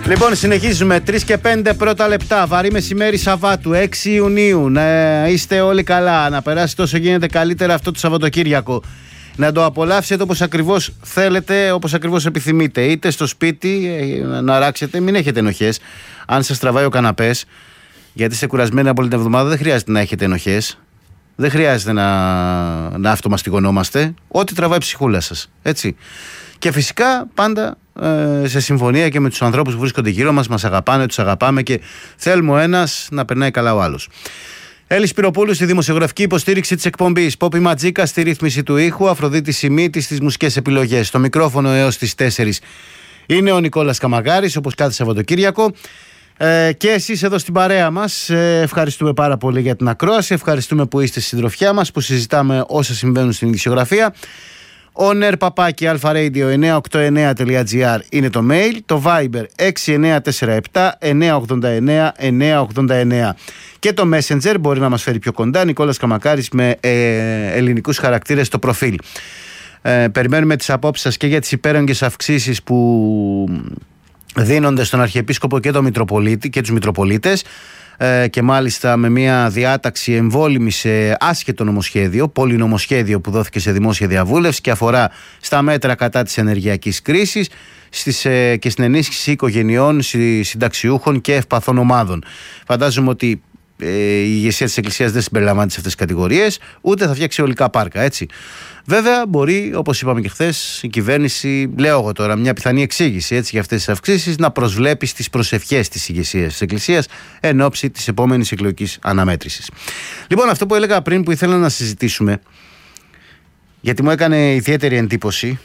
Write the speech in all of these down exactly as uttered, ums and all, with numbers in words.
Λοιπόν, συνεχίζουμε. τρεις και πέντε πρώτα λεπτά. Βαρύ μεσημέρι Σαββάτου, έξι Ιουνίου. Να είστε όλοι καλά. Να περάσετε όσο γίνεται καλύτερα αυτό το Σαββατοκύριακο. Να το απολαύσετε όπως ακριβώς θέλετε, όπως ακριβώς επιθυμείτε. Είτε στο σπίτι να ράξετε, μην έχετε ενοχές. Αν σας τραβάει ο καναπές, γιατί είστε κουρασμένοι από όλη την εβδομάδα, δεν χρειάζεται να έχετε ενοχές. Δεν χρειάζεται να, να αυτομαστιγωνόμαστε. Ό,τι τραβάει η ψυχούλα σας. Έτσι. Και φυσικά πάντα ε, σε συμφωνία και με τους ανθρώπους που βρίσκονται γύρω μας, μας αγαπάνε, τους αγαπάμε και θέλουμε ο ένας να περνάει καλά ο άλλος. Έλλης Σπυροπούλου στη δημοσιογραφική υποστήριξη της εκπομπής. Πόπι Ματζίκα στη ρύθμιση του ήχου. Αφροδίτη Σιμίτη στις μουσικές επιλογές. Στο μικρόφωνο έως τις τέσσερις είναι ο Νικόλας Καμαγάρης, όπως κάθε Σαββατοκύριακο. Ε, και εσείς εδώ στην παρέα μας, ε, ευχαριστούμε πάρα πολύ για την ακρόαση. Ευχαριστούμε που είστε στη συντροφιά μας, που συζητάμε όσα συμβαίνουν στην ειδησιογραφία. On air παπάκι αλφα-radio εννιακόσια ογδόντα εννέα τελεία τζι άρ είναι το mail. Το Viber έξι εννιά τέσσερα επτά εννιακόσια ογδόντα εννέα εννιακόσια ογδόντα εννέα. Και το Messenger μπορεί να μας φέρει πιο κοντά. Νικόλας Καμακάρης με ε, ελληνικούς χαρακτήρες στο προφίλ. Ε, περιμένουμε τις απόψεις σας και για τις υπέρογγες αυξήσεις που δίνονται στον Αρχιεπίσκοπο και, το Μητροπολίτη, και τους Μητροπολίτες. Ε, και μάλιστα με μια διάταξη εμβόλυμη σε άσχετο νομοσχέδιο, πολυνομοσχέδιο που δόθηκε σε δημόσια διαβούλευση και αφορά στα μέτρα κατά της ενεργειακής κρίσης στις, ε, και στην ενίσχυση οικογενειών, συνταξιούχων και ευπαθών ομάδων. Φαντάζομαι ότι ε, η ηγεσία της Εκκλησίας δεν συμπεριλαμβάνεται σε αυτές τις κατηγορίες, ούτε θα φτιάξει ολικά πάρκα, έτσι. Βέβαια, μπορεί, όπως είπαμε και χθες, η κυβέρνηση, λέω εγώ τώρα, μια πιθανή εξήγηση έτσι, για αυτές τις αυξήσεις, να προσβλέπει στις προσευχές της ηγεσίας της Εκκλησίας εν ώψη της επόμενης εκλογικής αναμέτρησης. Λοιπόν, αυτό που έλεγα πριν που ήθελα να συζητήσουμε, γιατί μου έκανε ιδιαίτερη εντύπωση,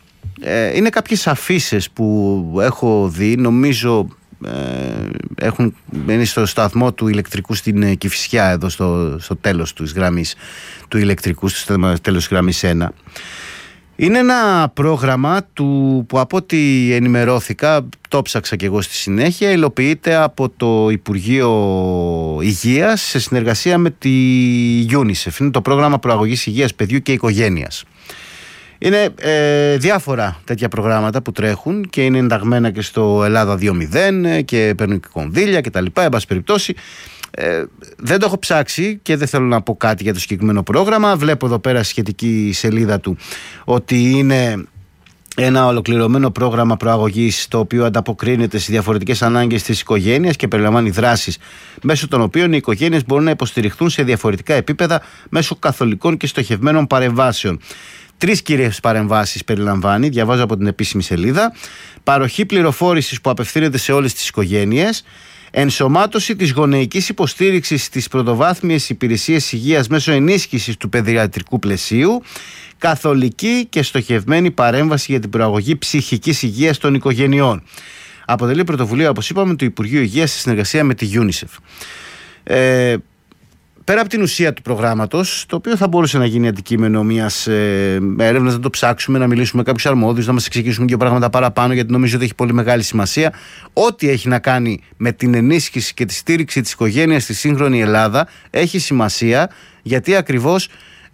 ε, είναι κάποιες αφίσες που έχω δει, νομίζω ε, έχουν μπαίνει στο σταθμό του ηλεκτρικού στην Κηφισιά, εδώ στο, στο τέλος της γραμμής του ηλεκτρικού, στο τέλος της γραμμής ένα. Είναι ένα πρόγραμμα του, που από ό,τι ενημερώθηκα, το ψάξα και εγώ στη συνέχεια, υλοποιείται από το Υπουργείο Υγείας σε συνεργασία με τη UNICEF. Είναι το πρόγραμμα προαγωγής υγείας παιδιού και οικογένειας. Είναι ε, διάφορα τέτοια προγράμματα που τρέχουν και είναι ενταγμένα και στο Ελλάδα δύο μηδέν και παίρνουν και κονδύλια και τα λοιπά, εν πάση περιπτώσει. Ε, δεν το έχω ψάξει και δεν θέλω να πω κάτι για το συγκεκριμένο πρόγραμμα. Βλέπω εδώ πέρα σχετική σελίδα του ότι είναι ένα ολοκληρωμένο πρόγραμμα προαγωγής το οποίο ανταποκρίνεται στις διαφορετικές ανάγκες της οικογένειας και περιλαμβάνει δράσεις μέσω των οποίων οι οικογένειες μπορούν να υποστηριχθούν σε διαφορετικά επίπεδα μέσω καθολικών και στοχευμένων παρεμβάσεων. Τρεις κύριες παρεμβάσεις περιλαμβάνει, διαβάζω από την επίσημη σελίδα. Παροχή πληροφόρησης που απευθύνεται σε όλες τις οικογένειες. Ενσωμάτωση της γονεϊκής υποστήριξης στις πρωτοβάθμιες υπηρεσίες υγείας μέσω ενίσχυσης του παιδιατρικού πλαισίου. Καθολική και στοχευμένη παρέμβαση για την προαγωγή ψυχικής υγείας των οικογενειών. Αποτελεί πρωτοβουλία, όπως είπαμε, του Υπουργείου Υγείας σε συνεργασία με τη UNICEF. Ε, Πέρα από την ουσία του προγράμματος, το οποίο θα μπορούσε να γίνει αντικείμενο μιας ε, έρευνας, να το ψάξουμε, να μιλήσουμε με κάποιους αρμόδιους, να μας εξηγήσουμε δύο πράγματα παραπάνω, γιατί νομίζω ότι έχει πολύ μεγάλη σημασία. Ό,τι έχει να κάνει με την ενίσχυση και τη στήριξη της οικογένειας στη σύγχρονη Ελλάδα έχει σημασία, γιατί ακριβώς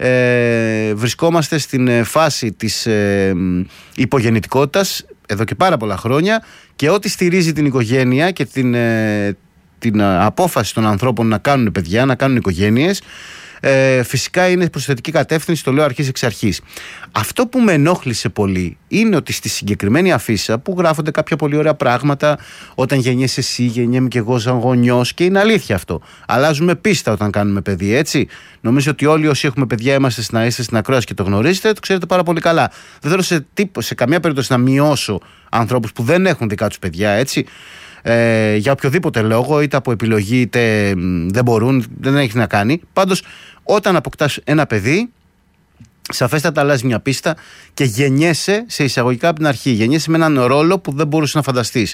ε, βρισκόμαστε στην φάση της ε, υπογεννητικότητας εδώ και πάρα πολλά χρόνια και ό,τι στηρίζει την οικογένεια και την. Ε, την απόφαση των ανθρώπων να κάνουν παιδιά, να κάνουν οικογένειες, ε, φυσικά είναι προς θετική κατεύθυνση, το λέω αρχής εξ αρχής. Αυτό που με ενόχλησε πολύ είναι ότι στη συγκεκριμένη αφίσα που γράφονται κάποια πολύ ωραία πράγματα, όταν γεννιέσαι εσύ, γεννιέμαι και εγώ σαν γονιός, και είναι αλήθεια αυτό. Αλλάζουμε πίστα όταν κάνουμε παιδί, έτσι. Νομίζω ότι όλοι όσοι έχουμε παιδιά είμαστε στην, είστε στην ακρόαση και το γνωρίζετε, το ξέρετε πάρα πολύ καλά. Δεν θέλω σε, τύπο, σε καμία περίπτωση να μειώσω ανθρώπους που δεν έχουν δικά τους παιδιά, έτσι. Ε, για οποιοδήποτε λόγο, είτε από επιλογή είτε δεν μπορούν, δεν έχει να κάνει. Πάντως, όταν αποκτάς ένα παιδί, σαφέστατα αλλάζει μια πίστα και γεννιέσαι σε εισαγωγικά από την αρχή. Γεννιέσαι με έναν ρόλο που δεν μπορούσες να φανταστείς.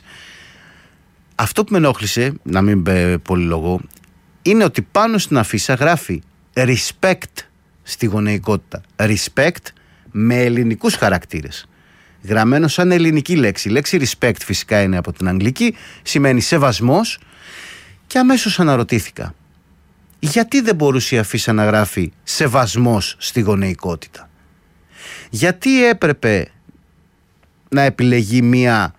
Αυτό που με ενόχλησε, να μην πω πολύ λόγο, είναι ότι πάνω στην αφίσα γράφει respect στη γονεϊκότητα. Respect με ελληνικούς χαρακτήρες. Γραμμένο σαν ελληνική λέξη. Η λέξη respect φυσικά είναι από την αγγλική, σημαίνει σεβασμός, και αμέσως αναρωτήθηκα, γιατί δεν μπορούσε η αφίσα να γράφει σεβασμός στη γονεϊκότητα? Γιατί έπρεπε να επιλεγεί μία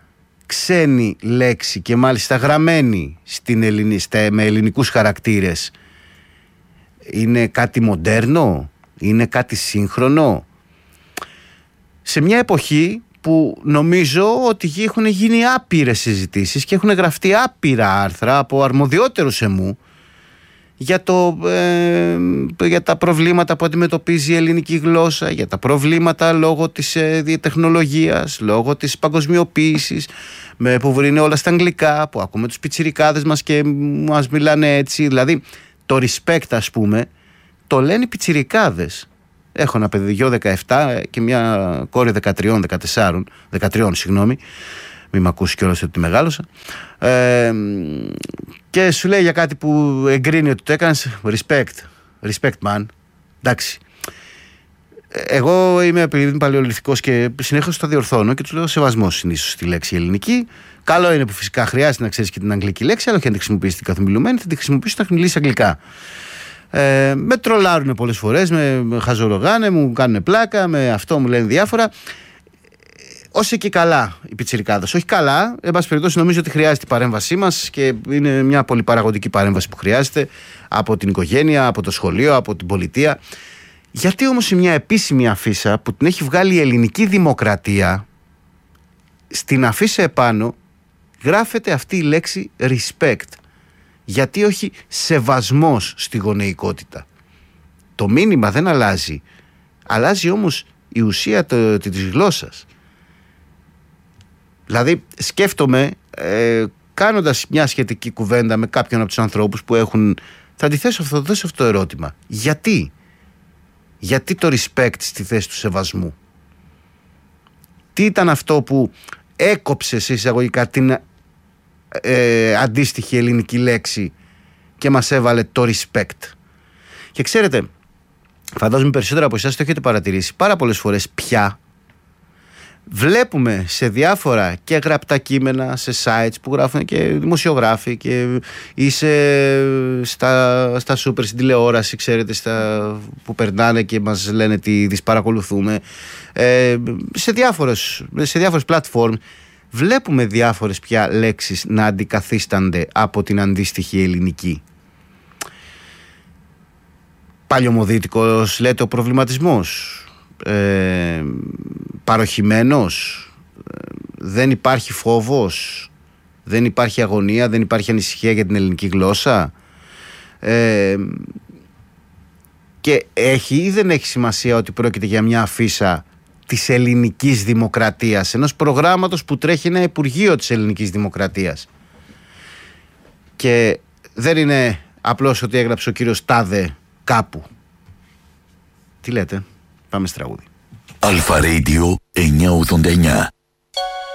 ξένη λέξη και μάλιστα γραμμένη στην Ελληνι, με ελληνικούς χαρακτήρες είναι κάτι μοντέρνο, είναι κάτι σύγχρονο, σε μια εποχή που νομίζω ότι έχουν γίνει άπειρες συζητήσεις και έχουν γραφτεί άπειρα άρθρα από αρμοδιότερους εμού για, το, ε, για τα προβλήματα που αντιμετωπίζει η ελληνική γλώσσα, για τα προβλήματα λόγω της ε, τεχνολογίας, λόγω της παγκοσμιοποίησης, με, που είναι όλα στα αγγλικά, που ακούμε τους πιτσιρικάδες μας και μας μιλάνε έτσι. Δηλαδή το respect, ας πούμε, το λένε οι πιτσιρικάδες. Έχω ένα παιδί γιο δεκαεπτά και μια κόρη δεκατρία, δεκατέσσερα, δεκατρία, συγγνώμη, μην μ' ακούσει κιόλας ότι μεγάλωσα, ε, και σου λέει για κάτι που εγκρίνει ότι το έκανες, respect, respect man, εντάξει. Εγώ είμαι παλαιολιθικός και συνέχως το διορθώνω και του λέω σεβασμός είναι ίσως στη λέξη ελληνική. Καλό είναι που φυσικά χρειάζεται να ξέρεις και την αγγλική λέξη, αλλά όχι να τη χρησιμοποιήσεις την καθημιλουμένη, θα τη χρησιμοποιήσεις να μιλήσεις αγγλικά. Ε, με τρολάρουν πολλές φορές, με, με χαζορογάνε, μου κάνουν πλάκα, με αυτό μου λένε διάφορα. Ως εκεί καλά οι πιτσιρικάδες. Όχι καλά, εν πάση περιπτώσει νομίζω ότι χρειάζεται η παρέμβασή μας και είναι μια πολυπαραγωγική παρέμβαση που χρειάζεται από την οικογένεια, από το σχολείο, από την πολιτεία. Γιατί όμως σε μια επίσημη αφίσα που την έχει βγάλει η Ελληνική Δημοκρατία, στην αφίσα επάνω γράφεται αυτή η λέξη respect. Γιατί όχι σεβασμός στη γονεϊκότητα. Το μήνυμα δεν αλλάζει. Αλλάζει όμως η ουσία το, της γλώσσας. Δηλαδή σκέφτομαι ε, κάνοντας μια σχετική κουβέντα με κάποιον από τους ανθρώπους που έχουν, θα τη θέσω αυτό, αυτό το ερώτημα. Γιατί? Γιατί το respect στη θέση του σεβασμού? Τι ήταν αυτό που έκοψε σε εισαγωγικά την ε, αντίστοιχη ελληνική λέξη και μας έβαλε το respect? Και ξέρετε, φαντάζομαι περισσότερα από εσάς το έχετε παρατηρήσει πάρα πολλές φορές πια. Βλέπουμε σε διάφορα και γραπτά κείμενα, σε sites που γράφουν και δημοσιογράφοι και ή σε, στα, στα σούπερ, στην τηλεόραση, ξέρετε, στα, που περνάνε και μας λένε τι τις παρακολουθούμε, ε, σε, διάφορες, σε διάφορες platforms βλέπουμε διάφορες πια λέξεις να αντικαθίστανται από την αντίστοιχη ελληνική. Παλιωμοδίτικος λέτε ο προβληματισμός, ε, παροχημένος, δεν υπάρχει φόβος, δεν υπάρχει αγωνία, δεν υπάρχει ανησυχία για την ελληνική γλώσσα, ε, και έχει ή δεν έχει σημασία ότι πρόκειται για μια αφίσα της ελληνικής δημοκρατίας, ενός προγράμματος που τρέχει ένα υπουργείο της ελληνικής δημοκρατίας, και δεν είναι απλώς ότι έγραψε ο κύριος Τάδε κάπου. Τι λέτε? Πάμε στη τραγούδι. Αλφα Radio εννιακόσια ογδόντα εννιά.